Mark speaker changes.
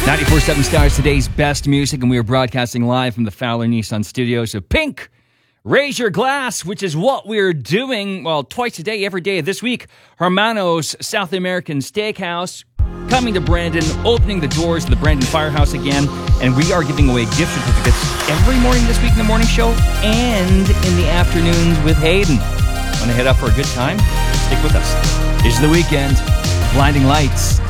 Speaker 1: 94.7 Stars, today's best music, and we are broadcasting live from the Fowler Nissan studios of Pink. Raise your glass, which is what we're doing, well, twice a day, every day of this week. Hermano's South American Steakhouse coming to Brandon, opening the doors of the Brandon Firehouse again, and we are giving away gift certificates every morning this week in the morning show and in the afternoons with Hayden. Want to head up for a good time? Stick with us. It's the weekend. Blinding Lights.